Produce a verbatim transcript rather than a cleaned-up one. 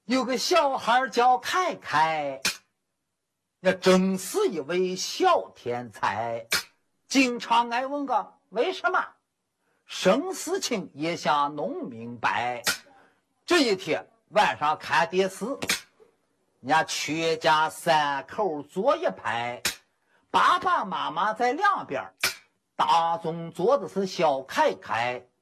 有个小孩叫凯凯，那真是一位小天才，经常爱问个为什么，生事情也想弄明白。这一天晚上看电视，人家全家三口坐一排，爸爸妈妈在两边，大中坐的是小凯凯，